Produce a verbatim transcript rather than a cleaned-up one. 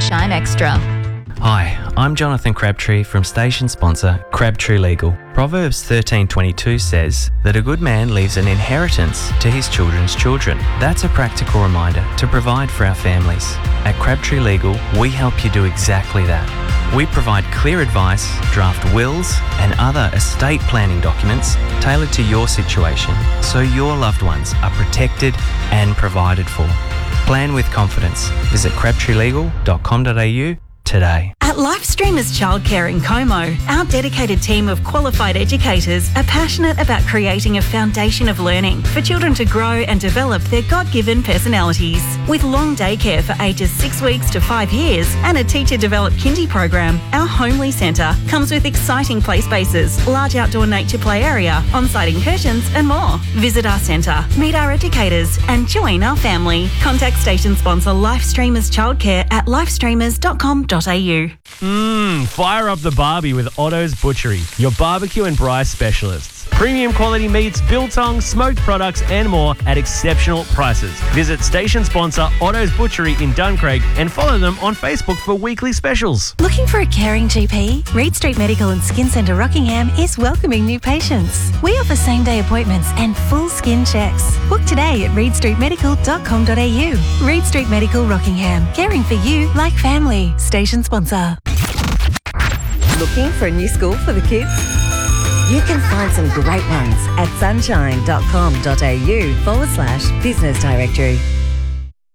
Sunshine Extra. Hi, I'm Jonathan Crabtree from station sponsor Crabtree Legal. Proverbs thirteen twenty-two says that a good man leaves an inheritance to his children's children. That's a practical reminder to provide for our families. At Crabtree Legal, we help you do exactly that. We provide clear advice, draft wills and other estate planning documents tailored to your situation so your loved ones are protected and provided for. Plan with confidence. Visit crabtree legal dot com dot a u today. At Lifestreamers Childcare in Como, our dedicated team of qualified educators are passionate about creating a foundation of learning for children to grow and develop their God-given personalities. With long daycare for ages six weeks to five years and a teacher-developed kindy program, our Homely Centre comes with exciting play spaces, large outdoor nature play area, on-site incursions and more. Visit our centre, meet our educators and join our family. Contact station sponsor Lifestreamers Childcare at lifestreamers dot com dot a u. Mmm, fire up the barbie with Otto's Butchery, your barbecue and braai specialists. Premium quality meats, biltong, smoked products and more at exceptional prices. Visit station sponsor Otto's Butchery in Duncraig and follow them on Facebook for weekly specials. Looking for a caring G P? Reed Street Medical and Skin Centre Rockingham is welcoming new patients. We offer same-day appointments and full skin checks. Book today at reed street medical dot com dot a u. Reed Street Medical Rockingham, caring for you like family. Station sponsor. Looking for a new school for the kids? You can find some great ones at sunshine dot com dot a u forward slash business directory.